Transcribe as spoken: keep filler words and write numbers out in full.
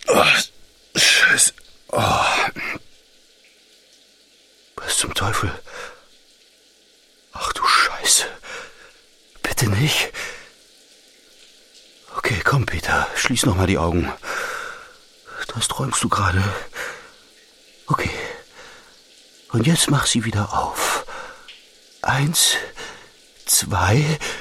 Oh, Scheiße. Oh. Was zum Teufel? Ach du Scheiße. Bitte nicht. Okay, komm, Peter. Schließ noch mal die Augen. Das träumst du gerade. Okay. Und jetzt mach sie wieder auf. Eins, zwei...